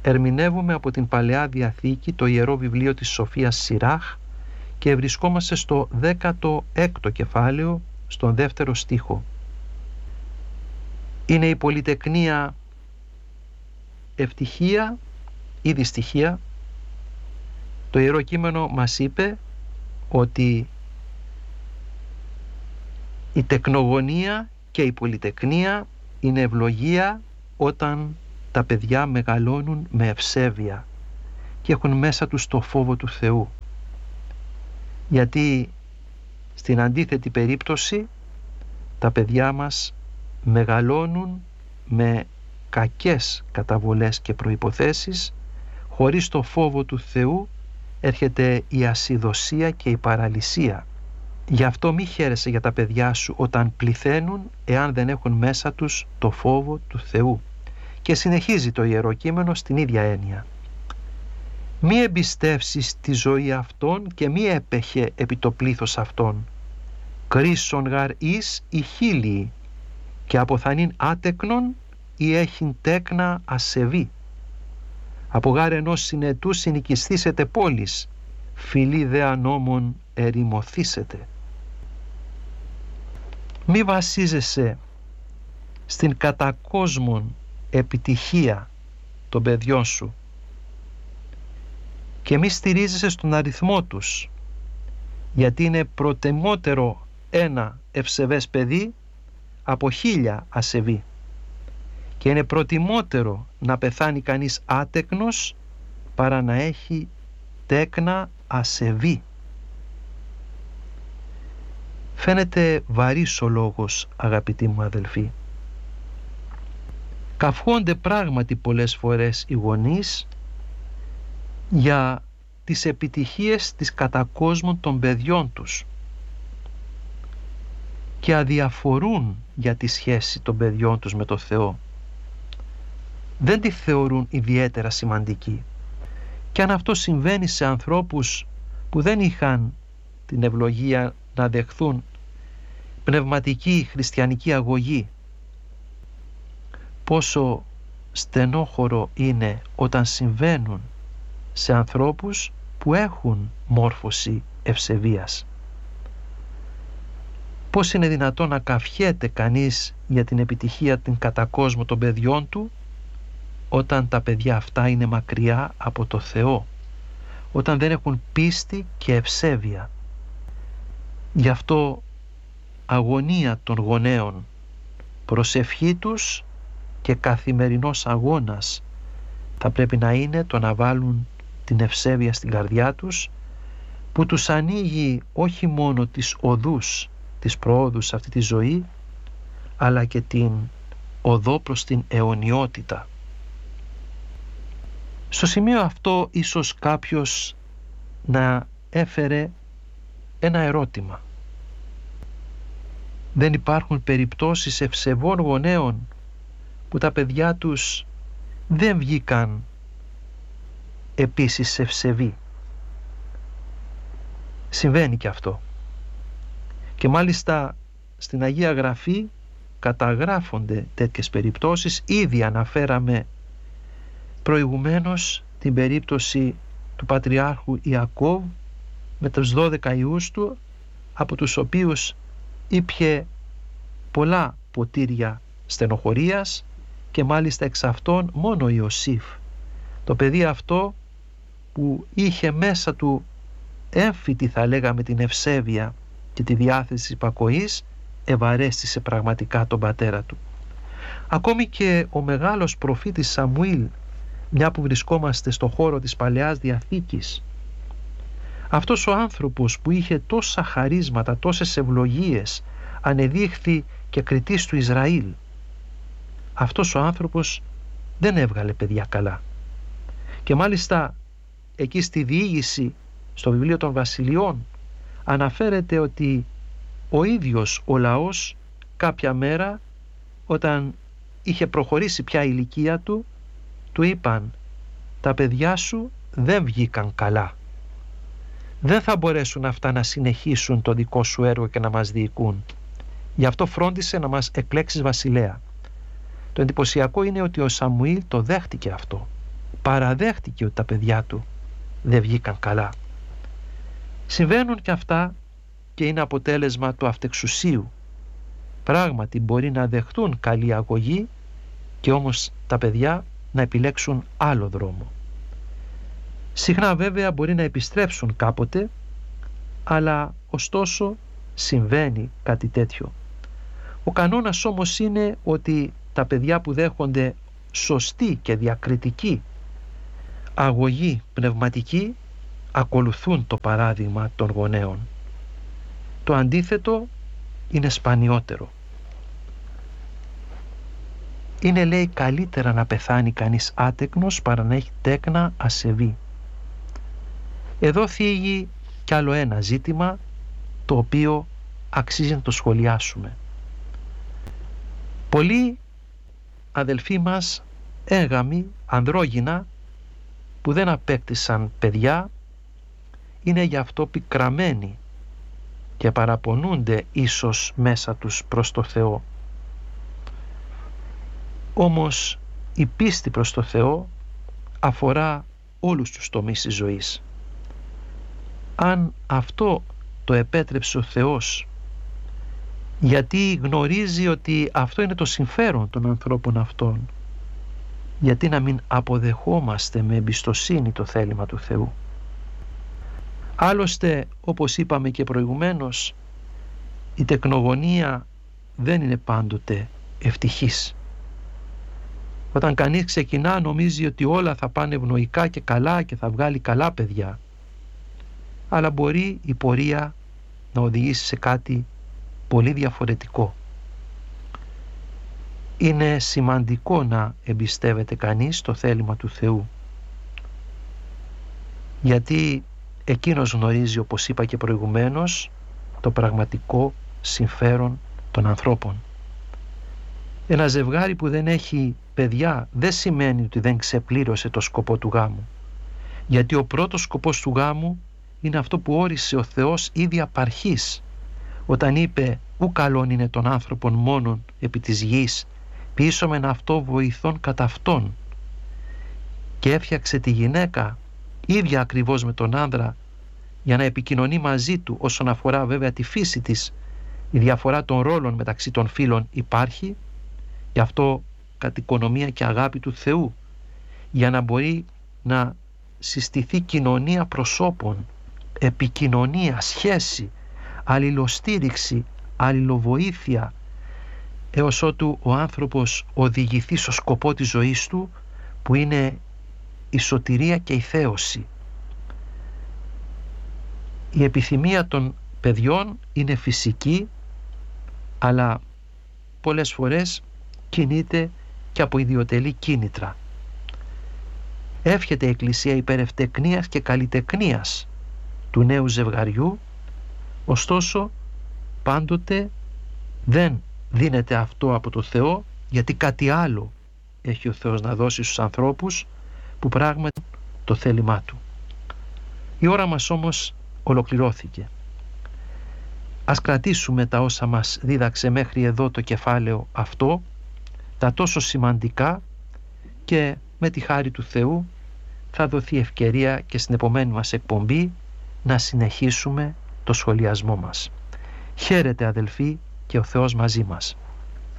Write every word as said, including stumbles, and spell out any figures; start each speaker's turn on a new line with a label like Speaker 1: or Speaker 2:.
Speaker 1: ερμηνεύουμε από την Παλαιά Διαθήκη το Ιερό Βιβλίο της Σοφίας Σιράχ και βρισκόμαστε στο δέκατο έκτο κεφάλαιο, στον δεύτερο στίχο. Είναι η πολυτεκνία ευτυχία ή δυστυχία? Το Ιερό Κείμενο μας είπε ότι η τεκνογωνία και η πολυτεκνία είναι ευλογία όταν τα παιδιά μεγαλώνουν με ευσέβεια και έχουν μέσα τους το φόβο του Θεού. Γιατί στην αντίθετη περίπτωση τα παιδιά μας μεγαλώνουν με κακές καταβολές και προϋποθέσεις, χωρίς το φόβο του Θεού έρχεται η ασυδοσία και η παραλυσία. Γι' αυτό μη χαίρεσαι για τα παιδιά σου όταν πληθαίνουν, εάν δεν έχουν μέσα τους το φόβο του Θεού. Και συνεχίζει το Ιερό Κείμενο στην ίδια έννοια. Μη εμπιστεύσεις τη ζωή αυτών και μη έπεχε επί το πλήθος αυτών. Κρίσον γαρ εις η χίλιοι και αποθανήν άτεκνον ή έχειν τέκνα ασεβή. Από γάρ ενός συνετού συνοικισθήσετε πόλης, φιλή δε ανώμων ερημωθήσετε. Μη βασίζεσαι στην κατακόσμον επιτυχία των παιδιών σου και μη στηρίζεσαι στον αριθμό τους, γιατί είναι προτιμότερο ένα ευσεβές παιδί από χίλια ασεβή και είναι προτιμότερο να πεθάνει κανείς άτεκνος παρά να έχει τέκνα ασεβή. Φαίνεται βαρύς ο λόγος, αγαπητοί μου αδελφοί. Καυχόνται πράγματι πολλές φορές οι γονείς για τις επιτυχίες της κατακόσμων των παιδιών τους και αδιαφορούν για τη σχέση των παιδιών τους με το Θεό. Δεν τη θεωρούν ιδιαίτερα σημαντική. Και αν αυτό συμβαίνει σε ανθρώπους που δεν είχαν την ευλογία να δεχθούν πνευματική χριστιανική αγωγή, πόσο στενόχωρο είναι όταν συμβαίνουν σε ανθρώπους που έχουν μόρφωση ευσεβίας. Πώς είναι δυνατόν να καυχέται κανείς για την επιτυχία την κατακόσμου των παιδιών του όταν τα παιδιά αυτά είναι μακριά από το Θεό, όταν δεν έχουν πίστη και ευσέβεια. Γι' αυτό αγωνία των γονέων, προσευχή τους και καθημερινός αγώνας θα πρέπει να είναι το να βάλουν την ευσέβεια στην καρδιά τους, που τους ανοίγει όχι μόνο τις οδούς της προόδου σε αυτή τη ζωή, αλλά και την οδό προς την αιωνιότητα. Στο σημείο αυτό ίσως κάποιος να έφερε ένα ερώτημα. Δεν υπάρχουν περιπτώσεις ευσεβών γονέων που τα παιδιά τους δεν βγήκαν επίσης ευσεβοί? Συμβαίνει και αυτό. Και μάλιστα στην Αγία Γραφή καταγράφονται τέτοιες περιπτώσεις. Ήδη αναφέραμε προηγουμένως την περίπτωση του Πατριάρχου Ιακώβ με τους δώδεκα ιούς του, από τους οποίους ήπιε πολλά ποτήρια στενοχωρίας και μάλιστα εξ αυτών μόνο Ιωσήφ, το παιδί αυτό που είχε μέσα του έμφυτη, θα λέγαμε, την ευσέβεια και τη διάθεση υπακοής, ευαρέστησε πραγματικά τον πατέρα του. Ακόμη και ο μεγάλος προφήτης Σαμουήλ, μια που βρισκόμαστε στο χώρο της Παλαιάς Διαθήκης, αυτός ο άνθρωπος που είχε τόσα χαρίσματα, τόσες ευλογίες, ανεδείχθη και κριτής του Ισραήλ, αυτός ο άνθρωπος δεν έβγαλε παιδιά καλά. Και μάλιστα εκεί στη διήγηση, στο βιβλίο των Βασιλειών, αναφέρεται ότι ο ίδιος ο λαός κάποια μέρα, όταν είχε προχωρήσει πια η ηλικία του, του είπαν: τα παιδιά σου δεν βγήκαν καλά, δεν θα μπορέσουν αυτά να συνεχίσουν το δικό σου έργο και να μας διοικούν, γι' αυτό φρόντισε να μας εκλέξεις βασιλέα. Το εντυπωσιακό είναι ότι ο Σαμουήλ το δέχτηκε αυτό παραδέχτηκε ότι τα παιδιά του δεν βγήκαν καλά. Συμβαίνουν και αυτά και είναι αποτέλεσμα του αυτεξουσίου. Πράγματι μπορεί να δεχτούν καλή αγωγή και όμως τα παιδιά να επιλέξουν άλλο δρόμο. Συχνά βέβαια μπορεί να επιστρέψουν κάποτε, αλλά ωστόσο συμβαίνει κάτι τέτοιο. Ο κανόνας όμως είναι ότι τα παιδιά που δέχονται σωστή και διακριτική αγωγή πνευματική ακολουθούν το παράδειγμα των γονέων. Το αντίθετο είναι σπανιότερο. Είναι, λέει, καλύτερα να πεθάνει κανείς άτεκνος παρά να έχει τέκνα ασεβή. Εδώ θίγει κι άλλο ένα ζήτημα το οποίο αξίζει να το σχολιάσουμε. Πολλοί αδελφοί μας έγαμοι, ανδρόγυνα, που δεν απέκτησαν παιδιά, είναι γι' αυτό πικραμένοι και παραπονούνται ίσως μέσα τους προς το Θεό. Όμως η πίστη προς το Θεό αφορά όλους τους τομείς της ζωής. Αν αυτό το επέτρεψε ο Θεός, γιατί γνωρίζει ότι αυτό είναι το συμφέρον των ανθρώπων αυτών, γιατί να μην αποδεχόμαστε με εμπιστοσύνη το θέλημα του Θεού? Άλλωστε, όπως είπαμε και προηγουμένως, η τεκνογωνία δεν είναι πάντοτε ευτυχής. Όταν κανείς ξεκινά νομίζει ότι όλα θα πάνε ευνοϊκά και καλά και θα βγάλει καλά παιδιά, αλλά μπορεί η πορεία να οδηγήσει σε κάτι πολύ διαφορετικό. Είναι σημαντικό να εμπιστεύεται κανείς το θέλημα του Θεού, γιατί εκείνος γνωρίζει, όπως είπα και προηγουμένως, το πραγματικό συμφέρον των ανθρώπων. Ένα ζευγάρι που δεν έχει παιδιά δεν σημαίνει ότι δεν ξεπλήρωσε το σκοπό του γάμου, γιατί ο πρώτος σκοπός του γάμου είναι αυτό που όρισε ο Θεός ήδη απ' αρχής, όταν είπε «Ου καλόν είναι των άνθρωπων μόνον επί της γης, πίσω μεν αυτό βοηθών κατά αυτόν», και έφτιαξε τη γυναίκα ίδια ακριβώς με τον άνδρα για να επικοινωνεί μαζί του. Όσον αφορά βέβαια τη φύση της, η διαφορά των ρόλων μεταξύ των φύλων υπάρχει, γι' αυτό κατ' οικονομία και αγάπη του Θεού, για να μπορεί να συστηθεί κοινωνία προσώπων, επικοινωνία, σχέση, αλληλοστήριξη, αλληλοβοήθεια, έως ότου ο άνθρωπος οδηγηθεί στο σκοπό της ζωής του, που είναι η σωτηρία και η θέωση. Η επιθυμία των παιδιών είναι φυσική, αλλά πολλές φορές κινείται και από ιδιωτελή κίνητρα. Εύχεται η Εκκλησία υπέρ ευτεκνίας και καλλιτεκνίας του νέου ζευγαριού, ωστόσο πάντοτε δεν δίνεται αυτό από το Θεό, γιατί κάτι άλλο έχει ο Θεός να δώσει στους ανθρώπους που πράγματι το θέλημά Του. Η ώρα μας όμως ολοκληρώθηκε. Ας κρατήσουμε τα όσα μας δίδαξε μέχρι εδώ το κεφάλαιο αυτό, τα τόσο σημαντικά, και με τη χάρη του Θεού θα δοθεί ευκαιρία και στην επομένη μας εκπομπή να συνεχίσουμε το σχολιασμό μας. Χαίρετε αδελφοί, και ο Θεός μαζί μας.